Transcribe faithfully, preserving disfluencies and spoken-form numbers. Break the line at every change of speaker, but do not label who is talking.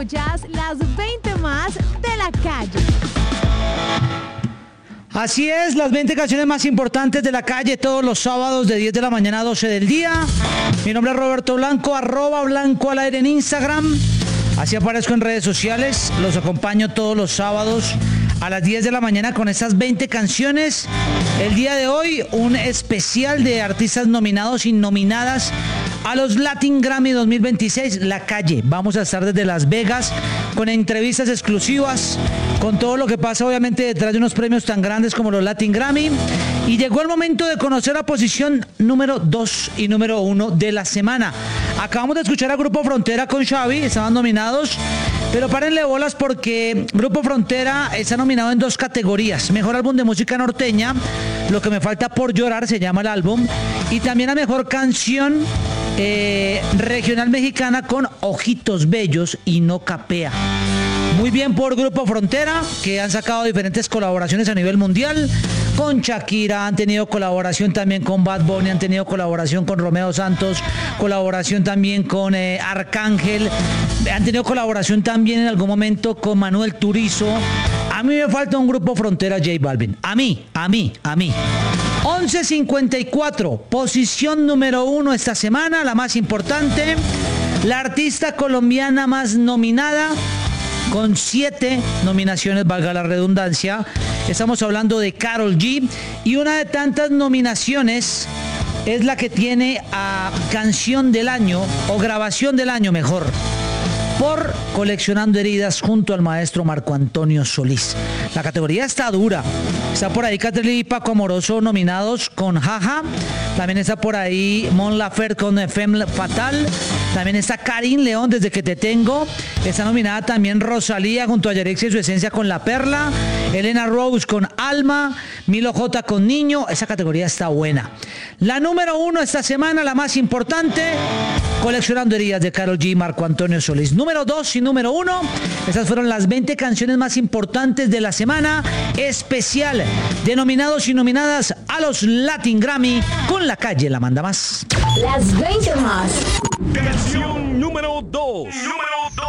escuchas las veinte más de la calle.
Así es, las veinte canciones más importantes de la calle todos los sábados de diez de la mañana a doce del día. Mi nombre es Roberto Blanco, arroba Blanco al aire en Instagram. Así aparezco en redes sociales, los acompaño todos los sábados a las diez de la mañana con estas veinte canciones. El día de hoy, un especial de artistas nominados y nominadas a los Latin Grammy dos mil veintiséis, La Calle. Vamos a estar desde Las Vegas con entrevistas exclusivas, con todo lo que pasa obviamente detrás de unos premios tan grandes como los Latin Grammy. Y llegó el momento de conocer la posición número dos y número uno de la semana. Acabamos de escuchar a Grupo Frontera con Xavi, estaban nominados, pero párenle bolas porque Grupo Frontera está nominado en dos categorías: Mejor Álbum de Música Norteña, Lo que me falta por llorar se llama el álbum, y también a Mejor Canción eh, Regional Mexicana con Ojitos Bellos y No Capea. Muy bien por Grupo Frontera, que han sacado diferentes colaboraciones a nivel mundial. Con Shakira, han tenido colaboración también con Bad Bunny, han tenido colaboración con Romeo Santos, colaboración también con eh, Arcángel, han tenido colaboración también en algún momento con Manuel Turizo. A mí me falta un Grupo Frontera, J Balvin. A mí, a mí, a mí. once cincuenta y cuatro, posición número uno esta semana, la más importante. La artista colombiana más nominada, con siete nominaciones, valga la redundancia. Estamos hablando de Karol G, y una de tantas nominaciones es la que tiene a Canción del Año, o Grabación del Año mejor, por Coleccionando Heridas junto al maestro Marco Antonio Solís. La categoría está dura. Está por ahí Catriel y Paco Amoroso nominados con Jaja. También está por ahí Mon Laferte con Femme Fatal. También está Karin León, Desde que te tengo. Está nominada también Rosalía junto a Yarexia y su esencia con La Perla. Elena Rose con Alma. Milo J con Niño. Esa categoría está buena. La número uno esta semana, la más importante, Coleccionando Heridas de Karol G y Marco Antonio Solís. Número dos y número uno. Estas fueron las veinte canciones más importantes de la semana especial de nominados y nominadas a los Latin Grammy con La Calle, la manda más.
Las veinte más.
Canción número dos. Número